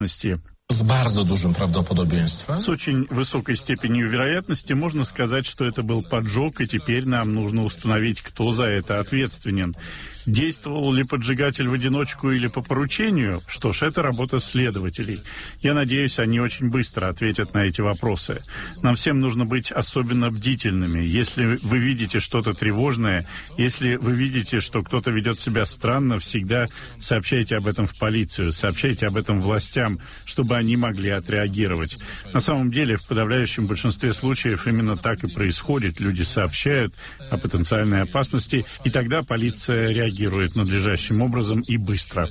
С bardzo dużym prawdopodobieństwem. С очень высокой степенью вероятности можно сказать, что это был поджог, и теперь нам нужно установить, кто за это ответственен. Действовал ли поджигатель в одиночку или по поручению? Что ж, это работа следователей. Я надеюсь, они очень быстро ответят на эти вопросы. Нам всем нужно быть особенно бдительными. Если вы видите что-то тревожное, если вы видите, что кто-то ведет себя странно, всегда сообщайте об этом в полицию, сообщайте об этом властям, чтобы они могли отреагировать. На самом деле, в подавляющем большинстве случаев именно так и происходит. Люди сообщают о потенциальной опасности, и тогда полиция реагирует надлежащим образом и быстро.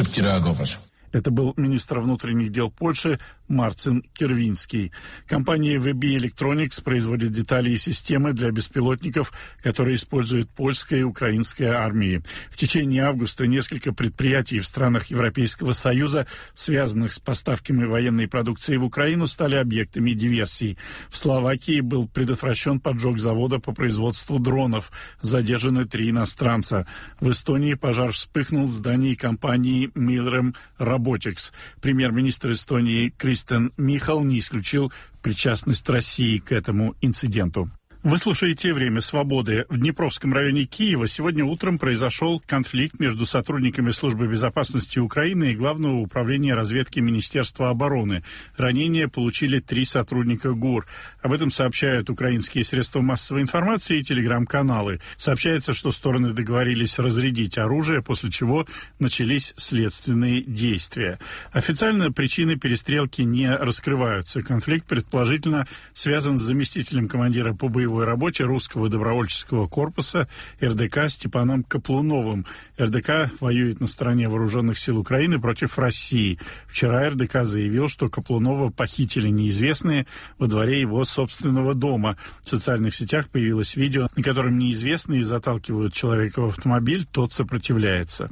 Это был министр внутренних дел Польши Марцин Кирвинский. Компания VB Electronics производит детали и системы для беспилотников, которые используют польская и украинская армии. В течение августа несколько предприятий в странах Европейского Союза, связанных с поставками военной продукции в Украину, стали объектами диверсий. В Словакии был предотвращен поджог завода по производству дронов. Задержаны 3 иностранца. В Эстонии пожар вспыхнул в здании компании Milrem Robotics. Премьер-министр Эстонии Кристен Михал не исключил причастность России к этому инциденту. Вы слушаете «Время свободы». В Днепровском районе Киева сегодня утром произошел конфликт между сотрудниками Службы безопасности Украины и Главного управления разведки Министерства обороны. Ранения получили 3 сотрудника ГУР. Об этом сообщают украинские средства массовой информации и телеграм-каналы. Сообщается, что стороны договорились разрядить оружие, после чего начались следственные действия. Официально причины перестрелки не раскрываются. Конфликт предположительно связан с заместителем командира по боевой работе русского добровольческого корпуса РДК Степаном Каплуновым. РДК воюет на стороне вооруженных сил Украины против России. Вчера РДК заявил, что Каплунова похитили неизвестные во дворе его собственного дома. В социальных сетях появилось видео, на котором неизвестные заталкивают человека в автомобиль, тот сопротивляется.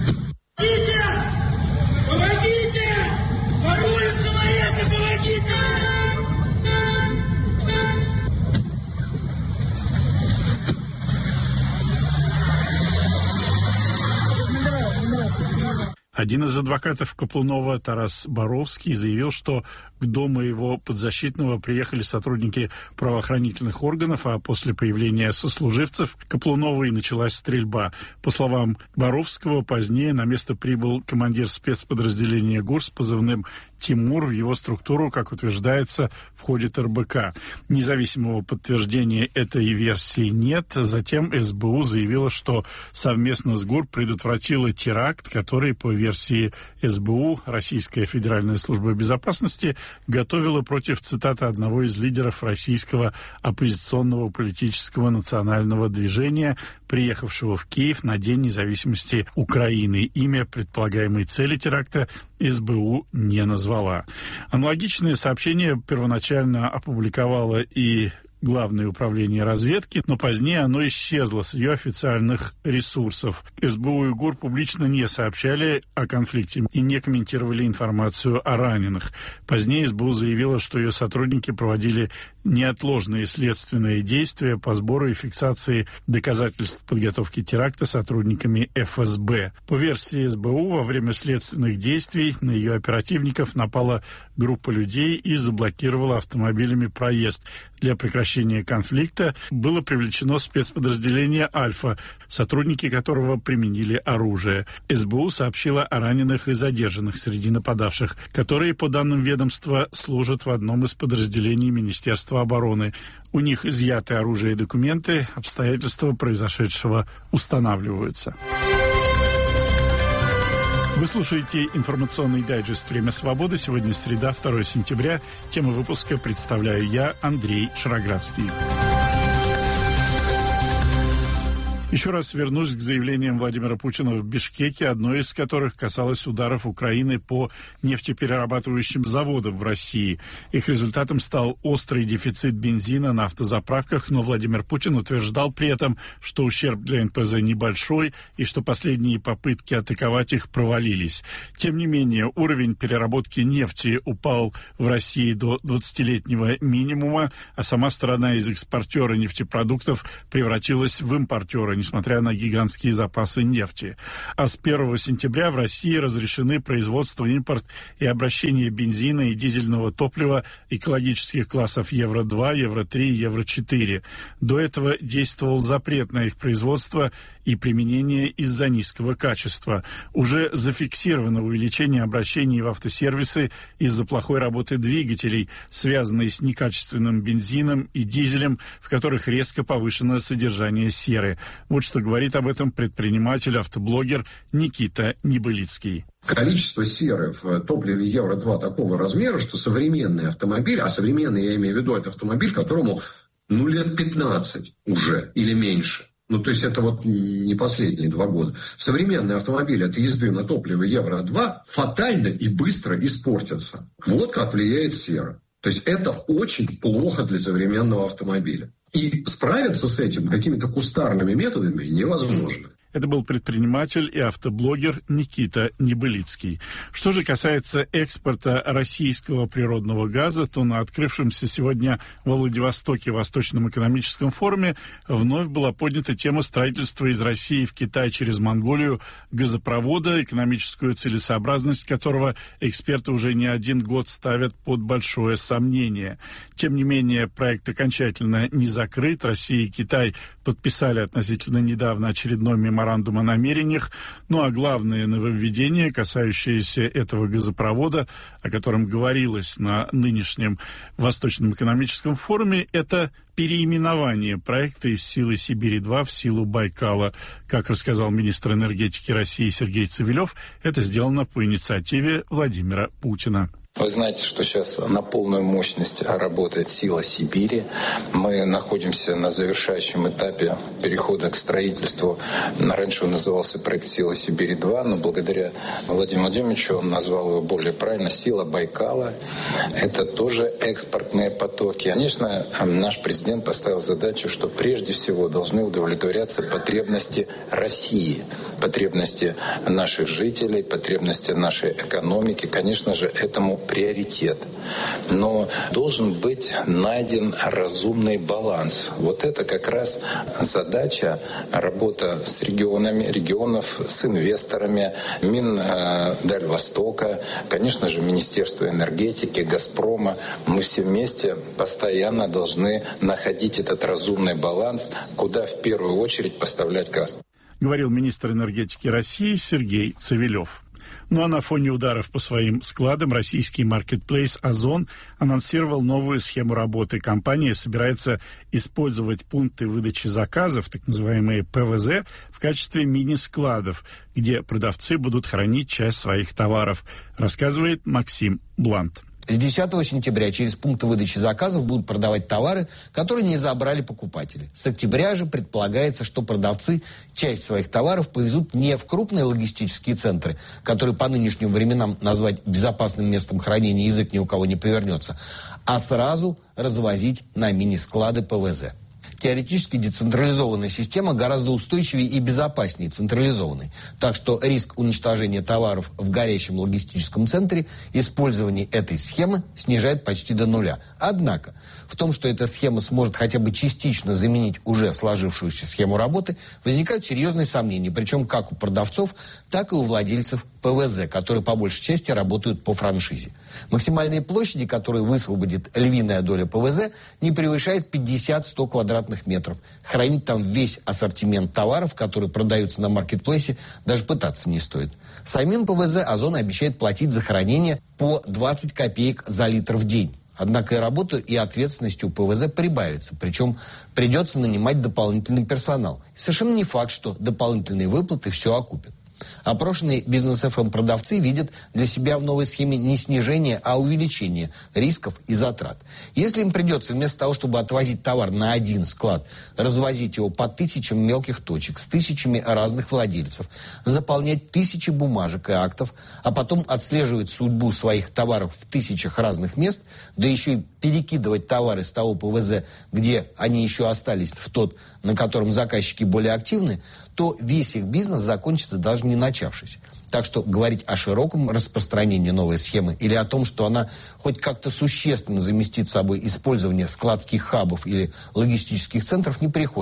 Один из адвокатов Каплунова, Тарас Боровский, заявил, что к дому его подзащитного приехали сотрудники правоохранительных органов, а после появления сослуживцев Каплунова и началась стрельба. По словам Боровского, позднее на место прибыл командир спецподразделения ГУР с позывным «Тимур». В его структуру, как утверждается, входит РБК. Независимого подтверждения этой версии нет. Затем СБУ заявила, что совместно с ГУР предотвратила теракт, который, по версии СБУ, Российская Федеральная служба безопасности, готовила против, цитата, одного из лидеров российского оппозиционного политического национального движения, приехавшего в Киев на День независимости Украины. Имя предполагаемой цели теракта СБУ не назвала. Аналогичное сообщение первоначально опубликовало и Главное управление разведки, но позднее оно исчезло с ее официальных ресурсов. СБУ и ГУР публично не сообщали о конфликте и не комментировали информацию о раненых. Позднее СБУ заявила, что ее сотрудники проводили неотложные следственные действия по сбору и фиксации доказательств подготовки теракта сотрудниками ФСБ. По версии СБУ, во время следственных действий на ее оперативников напала группа людей и заблокировала автомобилями проезд. Для прекращения конфликта было привлечено спецподразделение «Альфа», сотрудники которого применили оружие. СБУ сообщила о раненых и задержанных среди нападавших, которые, по данным ведомства, служат в одном из подразделений Министерства обороны. У них изъяты оружие и документы, обстоятельства произошедшего устанавливаются. Вы слушаете информационный дайджест «Время свободы». Сегодня среда, 2 сентября. Тему выпуска представляю я, Андрей Шароградский. Еще раз вернусь к заявлениям Владимира Путина в Бишкеке, одно из которых касалось ударов Украины по нефтеперерабатывающим заводам в России. Их результатом стал острый дефицит бензина на автозаправках, но Владимир Путин утверждал при этом, что ущерб для НПЗ небольшой и что последние попытки атаковать их провалились. Тем не менее, уровень переработки нефти упал в России до 20-летнего минимума, а сама страна из экспортера нефтепродуктов превратилась в импортера несмотря на гигантские запасы нефти. А с 1 сентября в России разрешены производство, импорт и обращение бензина и дизельного топлива экологических классов Евро-2, Евро-3 и Евро-4. До этого действовал запрет на их производство и применение из-за низкого качества. Уже зафиксировано увеличение обращений в автосервисы из-за плохой работы двигателей, связанной с некачественным бензином и дизелем, в которых резко повышено содержание серы. Вот что говорит об этом предприниматель-автоблогер Никита Небылицкий. Количество серы в топливе Евро-2 такого размера, что современный автомобиль, а современный, я имею в виду, это автомобиль, которому лет 15 уже или меньше. То есть это вот не последние 2 года. Современный автомобиль от езды на топливе Евро-2 фатально и быстро испортятся. Вот как влияет сера. То есть это очень плохо для современного автомобиля. И справиться с этим какими-то кустарными методами невозможно. Это был предприниматель и автоблогер Никита Небылицкий. Что же касается экспорта российского природного газа, то на открывшемся сегодня во Владивостоке Восточном экономическом форуме вновь была поднята тема строительства из России в Китай через Монголию газопровода, экономическую целесообразность которого эксперты уже не 1 год ставят под большое сомнение. Тем не менее, проект окончательно не закрыт. Россия и Китай подписали относительно недавно очередной меморандум о намерениях. А главное нововведение, касающееся этого газопровода, о котором говорилось на нынешнем Восточном экономическом форуме, это переименование проекта из «Силы Сибири-2» в «Силу Байкала». Как рассказал министр энергетики России Сергей Цивилев, это сделано по инициативе Владимира Путина. Вы знаете, что сейчас на полную мощность работает «Сила Сибири». Мы находимся на завершающем этапе перехода к строительству. Раньше он назывался проект «Сила Сибири-2», но благодаря Владимиру Владимировичу он назвал его более правильно «Сила Байкала». Это тоже экспортные потоки. Конечно, наш президент поставил задачу, что прежде всего должны удовлетворяться потребности России, потребности наших жителей, потребности нашей экономики. Конечно же, этому приоритет. Но должен быть найден разумный баланс. Вот это как раз задача, работа с регионов, с инвесторами, Миндальвостока, конечно же, Министерство энергетики, Газпрома. Мы все вместе постоянно должны находить этот разумный баланс, куда в первую очередь поставлять газ. Говорил министр энергетики России Сергей Цивилев. А на фоне ударов по своим складам российский маркетплейс «Озон» анонсировал новую схему работы. Компания собирается использовать пункты выдачи заказов, так называемые ПВЗ, в качестве мини-складов, где продавцы будут хранить часть своих товаров, рассказывает Максим Блант. С 10 сентября через пункты выдачи заказов будут продавать товары, которые не забрали покупатели. С октября же предполагается, что продавцы часть своих товаров повезут не в крупные логистические центры, которые по нынешним временам назвать безопасным местом хранения язык ни у кого не повернется, а сразу развозить на мини-склады ПВЗ. Теоретически децентрализованная система гораздо устойчивее и безопаснее централизованной. Так что риск уничтожения товаров в горящем логистическом центре использование этой схемы снижает почти до нуля. Однако в том, что эта схема сможет хотя бы частично заменить уже сложившуюся схему работы, возникают серьезные сомнения, причем как у продавцов, так и у владельцев ПВЗ, которые по большей части работают по франшизе. Максимальные площади, которые высвободит львиная доля ПВЗ, не превышает 50-100 квадратных метров. Хранить там весь ассортимент товаров, которые продаются на маркетплейсе, даже пытаться не стоит. Самим ПВЗ «Озон» обещает платить за хранение по 20 копеек за литр в день. Однако и работу, и ответственность у ПВЗ прибавится. Причем придется нанимать дополнительный персонал. И совершенно не факт, что дополнительные выплаты все окупят. Опрошенные бизнес-ФМ-продавцы видят для себя в новой схеме не снижение, а увеличение рисков и затрат. Если им придется вместо того, чтобы отвозить товар на один склад, развозить его по тысячам мелких точек с тысячами разных владельцев, заполнять тысячи бумажек и актов, а потом отслеживать судьбу своих товаров в тысячах разных мест, да еще и перекидывать товары с того ПВЗ, где они еще остались, в тот, на котором заказчики более активны, то весь их бизнес закончится даже не начавшись. Так что говорить о широком распространении новой схемы или о том, что она хоть как-то существенно заместит собой использование складских хабов или логистических центров, не приходится.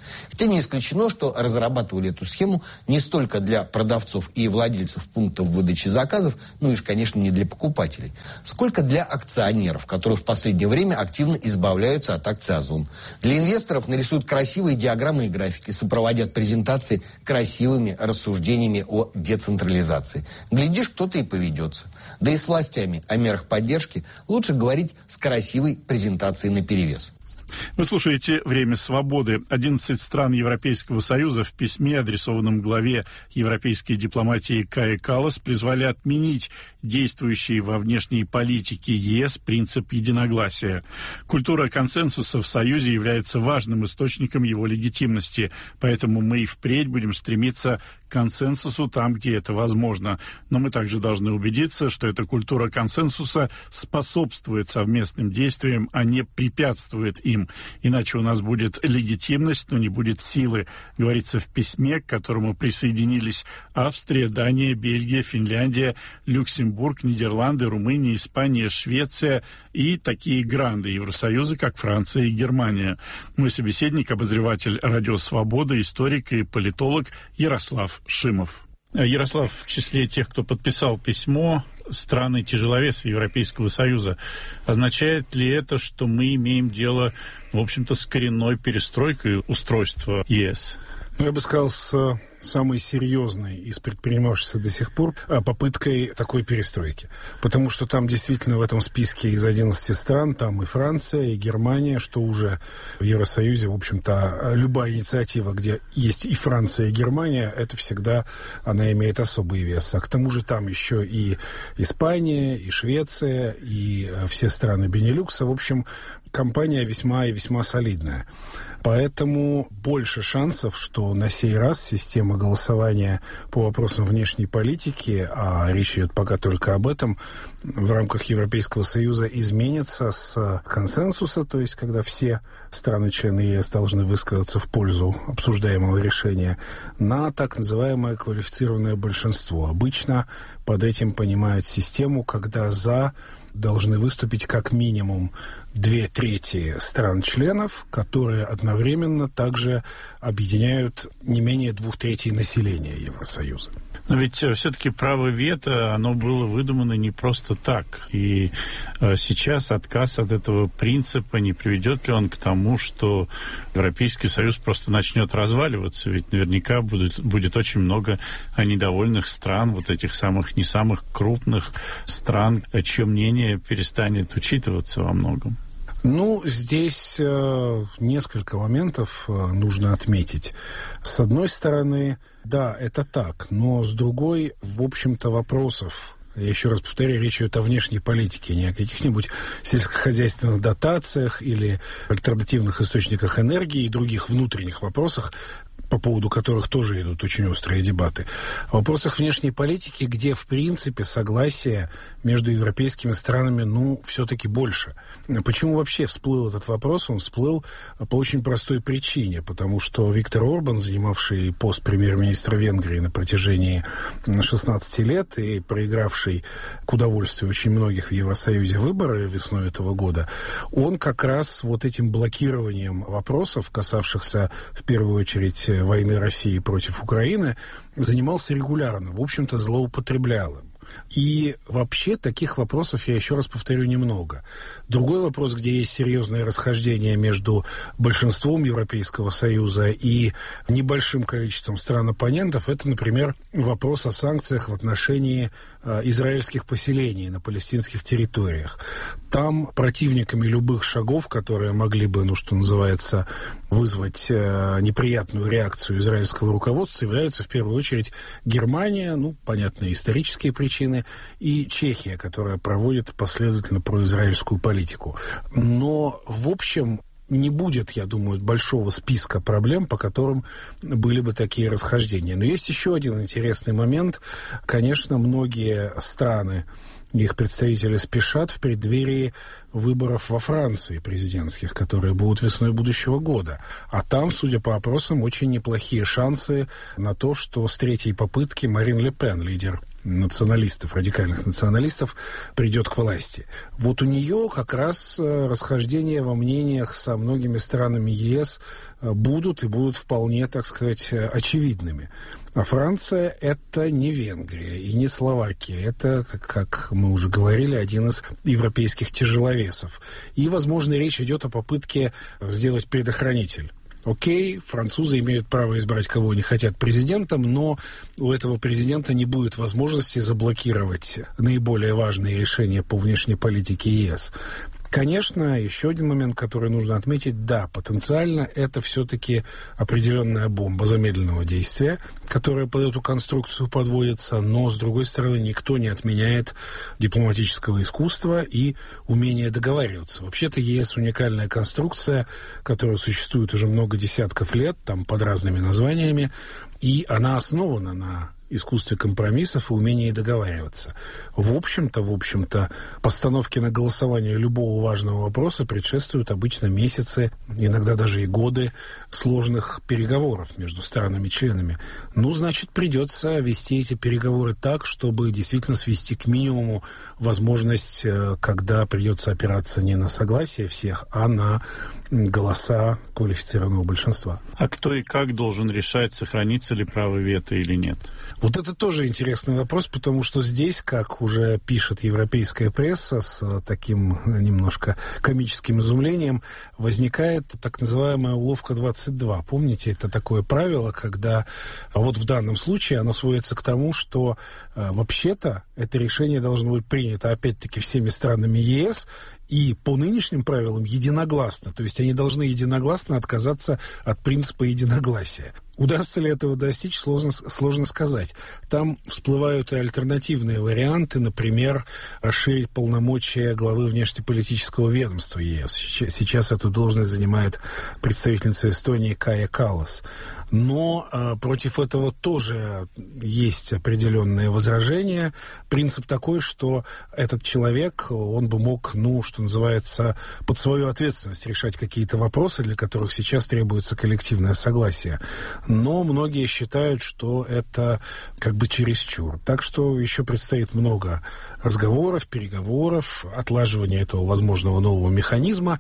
Хотя не исключено, что разрабатывали эту схему не столько для продавцов и владельцев пунктов выдачи заказов, ну и, конечно, не для покупателей, сколько для акционеров, которые в последнее время активно избавляются от акций Озон. Для инвесторов нарисуют красивые диаграммы и графики, сопроводят презентации красивыми рассуждениями о децентрализации. Глядишь, кто-то и поведется. Да и с властями о мерах поддержки лучше говорить с красивой презентацией наперевес. Вы слушаете «Время свободы». 11 стран Европейского Союза в письме, адресованном главе европейской дипломатии Кае Каллас, призвали отменить действующий во внешней политике ЕС принцип единогласия. Культура консенсуса в Союзе является важным источником его легитимности, поэтому мы и впредь будем стремиться к консенсусу там, где это возможно. Но мы также должны убедиться, что эта культура консенсуса способствует совместным действиям, а не препятствует им. Иначе у нас будет легитимность, но не будет силы, говорится в письме, к которому присоединились Австрия, Дания, Бельгия, Финляндия, Люксембург, Нидерланды, Румыния, Испания, Швеция и такие гранды Евросоюза, как Франция и Германия. Мой собеседник, обозреватель «Радио Свобода», историк и политолог Ярослав Шимов. Ярослав, в числе тех, кто подписал письмо, страны тяжеловеса Европейского Союза. Означает ли это, что мы имеем дело, в общем-то, с коренной перестройкой устройства ЕС? Я бы сказал, с самой серьезной из предпринимавшихся до сих пор попыткой такой перестройки. Потому что там действительно в этом списке из 11 стран, там и Франция, и Германия, что уже в Евросоюзе, в общем-то, любая инициатива, где есть и Франция, и Германия, это всегда, она имеет особый вес. А к тому же там еще и Испания, и Швеция, и все страны Бенилюкса. В общем, компания весьма и весьма солидная. Поэтому больше шансов, что на сей раз система голосования по вопросам внешней политики, а речь идет пока только об этом, в рамках Европейского Союза изменится с консенсуса, то есть когда все страны-члены ЕС должны высказаться в пользу обсуждаемого решения, на так называемое квалифицированное большинство. Обычно под этим понимают систему, когда «за» должны выступить как минимум 2/3 стран-членов, которые одновременно также объединяют не менее 2/3 населения Евросоюза. Но ведь все-таки право вето, оно было выдумано не просто так. И сейчас отказ от этого принципа, не приведет ли он к тому, что Европейский Союз просто начнет разваливаться? Ведь наверняка будет очень много недовольных стран, вот этих самых, не самых крупных стран, чье мнение перестанет учитываться во многом. Ну, здесь несколько моментов нужно отметить. С одной стороны, да, это так, но с другой, в общем-то, вопросов, я еще раз повторяю, речь идет о внешней политике, не о каких-нибудь сельскохозяйственных дотациях или альтернативных источниках энергии и других внутренних вопросах, по поводу которых тоже идут очень острые дебаты. В вопросах внешней политики, где, в принципе, согласие между европейскими странами, все-таки больше. Почему вообще всплыл этот вопрос? Он всплыл по очень простой причине, потому что Виктор Орбан, занимавший пост премьер-министра Венгрии на протяжении 16 лет и проигравший к удовольствию очень многих в Евросоюзе выборы весной этого года, он как раз вот этим блокированием вопросов, касавшихся в первую очередь войны России против Украины, занимался регулярно, в общем-то, злоупотреблял им. И вообще таких вопросов, я еще раз повторю, немного. Другой вопрос, где есть серьезное расхождение между большинством Европейского Союза и небольшим количеством стран-оппонентов, это, например, вопрос о санкциях в отношении израильских поселений на палестинских территориях. Там противниками любых шагов, которые могли бы, что называется, вызвать неприятную реакцию израильского руководства, являются в первую очередь Германия, понятно, исторические причины, и Чехия, которая проводит последовательно произраильскую политику. Но, в общем, не будет, я думаю, большого списка проблем, по которым были бы такие расхождения. Но есть еще один интересный момент. Конечно, многие страны, их представители спешат в преддверии выборов во Франции президентских, которые будут весной будущего года. А там, судя по опросам, очень неплохие шансы на то, что с третьей попытки Марин Ле Пен, лидер националистов, радикальных националистов, придет к власти. Вот у нее как раз расхождения во мнениях со многими странами ЕС будут вполне, так сказать, очевидными. А Франция – это не Венгрия и не Словакия. Это, как мы уже говорили, один из европейских тяжеловесов. И, возможно, речь идет о попытке сделать предохранитель. Окей, французы имеют право избрать, кого они хотят президентом, но у этого президента не будет возможности заблокировать наиболее важные решения по внешней политике ЕС. Конечно, еще один момент, который нужно отметить, да, потенциально это все-таки определенная бомба замедленного действия, которая под эту конструкцию подводится, но, с другой стороны, никто не отменяет дипломатического искусства и умения договариваться. Вообще-то ЕС уникальная конструкция, которая существует уже много десятков лет, там под разными названиями, и она основана на искусстве компромиссов и умении договариваться. В общем-то, постановке на голосование любого важного вопроса предшествуют обычно месяцы, иногда даже и годы сложных переговоров между странами-членами. Значит, придется вести эти переговоры так, чтобы действительно свести к минимуму возможность, когда придется опираться не на согласие всех, а на голоса квалифицированного большинства. А кто и как должен решать, сохранится ли право вето или нет? Вот это тоже интересный вопрос, потому что здесь, как уже пишет европейская пресса с таким немножко комическим изумлением, возникает так называемая уловка 22. Помните, это такое правило, когда вот в данном случае оно сводится к тому, что вообще-то это решение должно быть принято опять-таки всеми странами ЕС, и по нынешним правилам единогласно. То есть они должны единогласно отказаться от принципа единогласия. Удастся ли этого достичь, сложно сказать. Там всплывают и альтернативные варианты, например, расширить полномочия главы внешнеполитического ведомства ЕС. Сейчас эту должность занимает представительница Эстонии Кая Каллас. Но против этого тоже есть определенные возражения. Принцип такой, что этот человек, он бы мог, что называется, под свою ответственность решать какие-то вопросы, для которых сейчас требуется коллективное согласие. Но многие считают, что это как бы чересчур. Так что еще предстоит много разговоров, переговоров, отлаживания этого возможного нового механизма,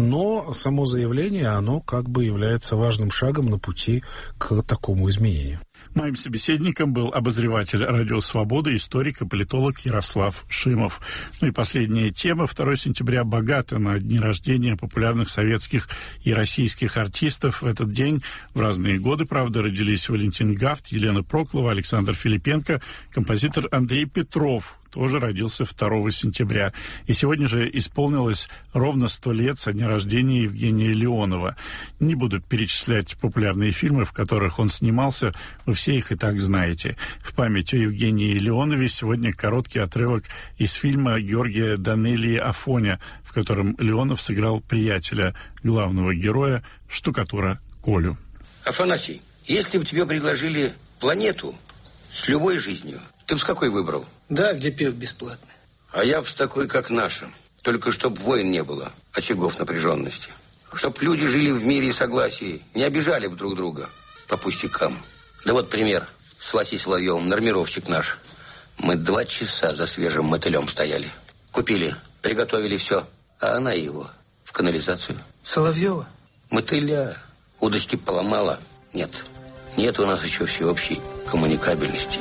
но само заявление, оно как бы является важным шагом на пути к такому изменению. Моим собеседником был обозреватель «Радио Свобода», историк и политолог Ярослав Шимов. И последняя тема. 2 сентября богато на дни рождения популярных советских и российских артистов. В этот день, в разные годы, правда, родились Валентин Гафт, Елена Проклова, Александр Филипенко, композитор Андрей Петров тоже родился 2 сентября. И сегодня же исполнилось ровно 100 лет со дня рождения Евгения Леонова. Не буду перечислять популярные фильмы, в которых он снимался, вы все их и так знаете. В память о Евгении Леонове сегодня короткий отрывок из фильма Георгия Данелии «Афоня», в котором Леонов сыграл приятеля главного героя, штукатура Колю. Афанасий, если бы тебе предложили планету с любой жизнью, ты бы с какой выбрал? Да, где пиво бесплатно. А я бы с такой, как наша. Только чтоб войн не было, очагов напряженности. Чтоб люди жили в мире и согласии, не обижали бы друг друга по пустякам. Да вот пример с Васей Соловьевым, нормировщик наш. Мы 2 часа за свежим мотылем стояли. Купили, приготовили все, а она его в канализацию. Соловьева? Мотыля. Удочки поломала. Нет у нас еще всеобщей коммуникабельности.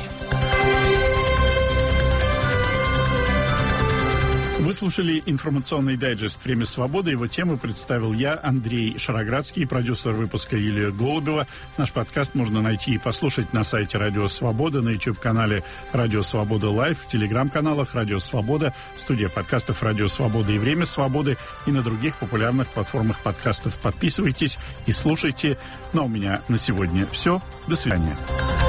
Вы слушали информационный дайджест «Время свободы». Его тему представил я, Андрей Шароградский, продюсер выпуска Юлия Голубева. Наш подкаст можно найти и послушать на сайте «Радио Свобода», на YouTube-канале «Радио Свобода Лайв», в телеграм-каналах «Радио Свобода», студия подкастов «Радио Свобода» и «Время свободы» и на других популярных платформах подкастов. Подписывайтесь и слушайте. Ну а у меня на сегодня все. До свидания.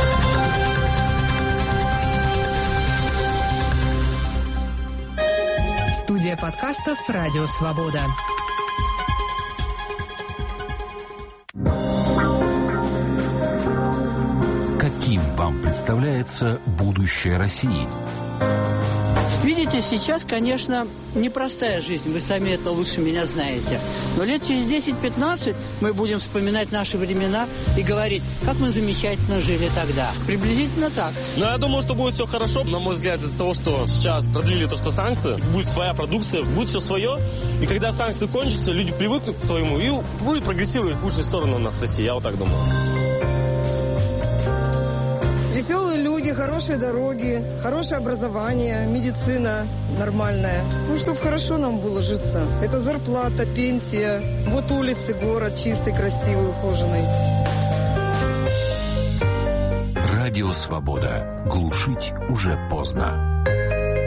Студия подкастов «Радио Свобода». Каким вам представляется будущее России? Видите, сейчас, конечно, непростая жизнь. Вы сами это лучше меня знаете. Но лет через 10-15 мы будем вспоминать наши времена и говорить, как мы замечательно жили тогда. Приблизительно так. Но я думаю, что будет все хорошо. На мой взгляд, из-за того, что сейчас продлили то, что санкции, будет своя продукция, будет все свое. И когда санкции кончатся, люди привыкнут к своему и будет прогрессировать в лучшую сторону у нас в России. Я вот так думаю. Веселые люди, хорошие дороги, хорошее образование, медицина нормальная. Ну, чтобы хорошо нам было житься. Это зарплата, пенсия. Вот улицы, город чистый, красивый, ухоженный. Радио «Свобода». Глушить уже поздно.